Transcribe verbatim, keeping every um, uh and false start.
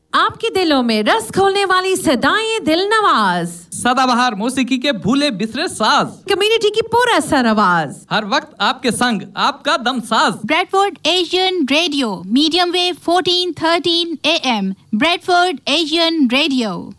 आपके दिलों में रस खोलने वाली सदाएं दिल नवाज, सदाबहार मौसीकी के भूले बिसरे साज, कम्युनिटी की पूरा सर आवाज, हर वक्त आपके संग आपका दम साज। Bradford Asian radio, medium wave fourteen thirteen A M, Bradford Asian radio.